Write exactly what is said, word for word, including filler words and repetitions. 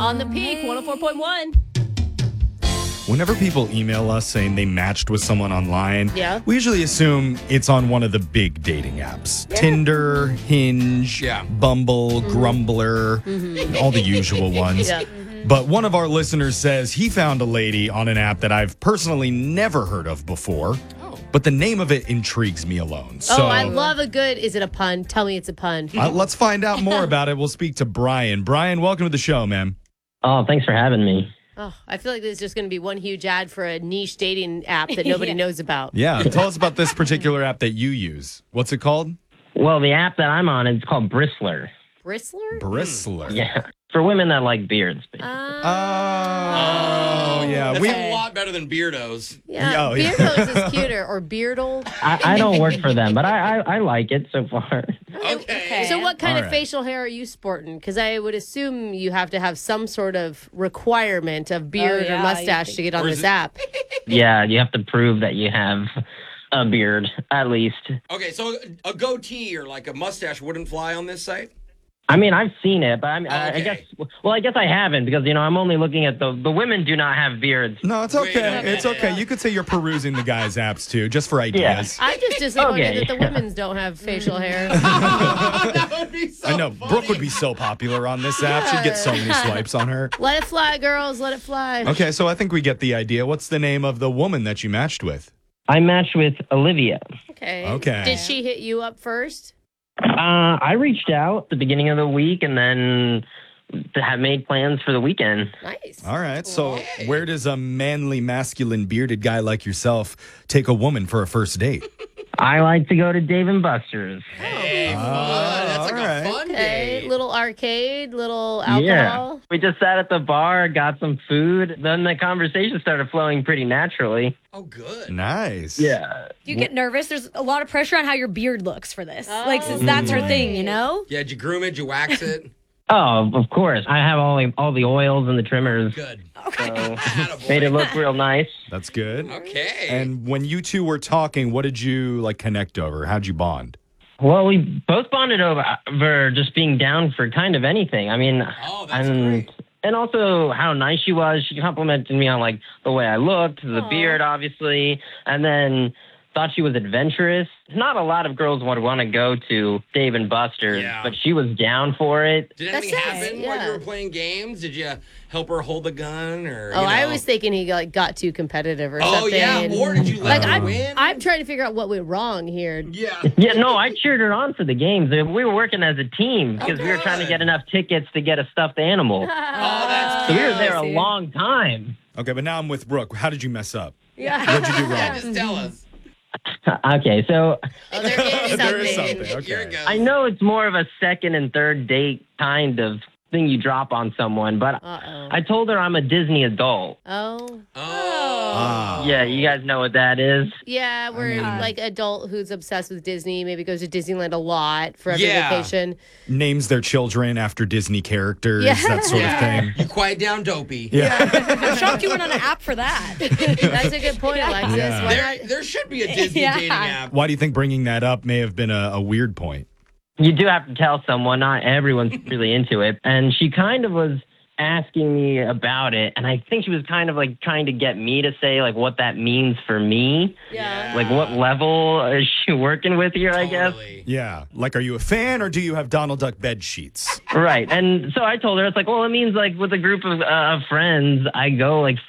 On the peak, one oh four point one. Whenever people email us saying they matched with someone online, Yeah. we usually assume it's on one of the big dating apps. Tinder, Hinge, Yeah. Bumble, Grumbler, all the usual ones. Yeah. But one of our listeners says he found a lady on an app that I've personally never heard of before. Oh. But the name of it intrigues me alone. So Oh, I love a good, is it a pun? Tell me it's a pun. uh, let's find out more about it. We'll speak to Brian. Brian, welcome to the show, man. Oh, thanks for having me. Oh, I feel like there's just going to be one huge ad for a niche dating app that nobody Yeah. knows about. Yeah, tell us about this particular app that you use. What's it called? Well, the app that I'm on is called Bristler. Bristler? Bristler. Yeah, for women that like beards. basically. Oh, yeah. That's We a lot better than Beardos. Yeah, Oh, yeah. Beardos is cuter, or Beardle. I, I don't work for them, but I, I, I like it so far. Okay. So what kind All of right. facial hair are you sporting? Because I would assume you have to have some sort of requirement of beard Oh, yeah, or you mustache think- to get on Or is this it- app. Yeah, you have to prove that you have a beard, at least. Okay, so a goatee or like a mustache wouldn't fly on this site? I mean, I've seen it, but I, mean, I, I Okay. guess, well, I guess I haven't because, you know, I'm only looking at the, the women do not have beards. No, it's Wait okay. a minute. It's okay. You could say you're perusing the guys' apps too, just for ideas. I'm just disappointed Okay. that the women's don't have facial hair. That would be so I know. funny. Brooke would be so popular on this app. She'd get so many swipes on her. Let it fly, girls. Let it fly. Okay, so I think we get the idea. What's the name of the woman that you matched with? I matched with Olivia. Okay. Okay. Did she hit you up first? Uh, I reached out at the beginning of the week and then have made plans for the weekend. Nice. All right. So, Hey. where does a manly, masculine, bearded guy like yourself take a woman for a first date? I like to go to Dave and Buster's. Hey, fun. Oh, That's like all right. a fun Okay. date. Little arcade, little Yeah. alcohol. We just sat at the bar, got some food. Then the conversation started flowing pretty naturally. Oh, good. Nice. Yeah. Do you get nervous? There's a lot of pressure on how your beard looks for this. Oh, like, since that's her thing, you know? Yeah, did you groom it? Did you wax it? Oh, of course. I have all the, all the oils and the trimmers. Good. So Attaboy. made it look real nice. That's good. Okay. And when you two were talking, what did you like connect over? How'd you bond? Well, we both bonded over, over just being down for kind of anything. I mean, Oh, that's and great. and also how nice she was. She complimented me on like the way I looked, the Aw. beard, obviously, and then thought she was adventurous. Not a lot of girls would want to go to Dave and Buster's, Yeah. but she was down for it. Did That's anything it, happen while yeah. you were playing games? Did you help her hold the gun or? Oh, you I know? was thinking he like got too competitive or Oh something. yeah, or did you let like her I'm, win? I'm trying to figure out what went wrong here. yeah. Yeah, no, I cheered her on for the games. We were working as a team because we were trying to good. get enough tickets to get a stuffed animal. Oh, that's So we were cute. there I a see. long time. Okay, but now I'm with Brooke. How did you mess up? Yeah. What'd you do Yeah, wrong? just tell us. Okay, so Oh, there is something. There is something. Here Okay. it goes. I know it's more of a second and third date kind of thing you drop on someone, but Uh-oh. I told her I'm a Disney adult. Oh. Oh. Ah. Yeah, you guys know what that is. Yeah, we're mean- like adult who's obsessed with Disney, maybe goes to Disneyland a lot for every Yeah. vacation. Names their children after Disney characters, Yeah. that sort of thing. You quiet down, dopey. Yeah. I'm shocked you went on an app for that. That's a good point, Alexis. Yeah. Why There, not? there should be a Disney Yeah. dating app. Why do you think bringing that up may have been a, a weird point? You do have to tell someone, not everyone's really into it. And she kind of was asking me about it, and I think she was kind of like trying to get me to say like what that means for me. Yeah. Like what level is she working with here, I guess. Totally. Yeah. Like, are you a fan or do you have Donald Duck bed sheets? Right. And so I told her, it's like, well, it means like with a group of, uh, of friends, I go like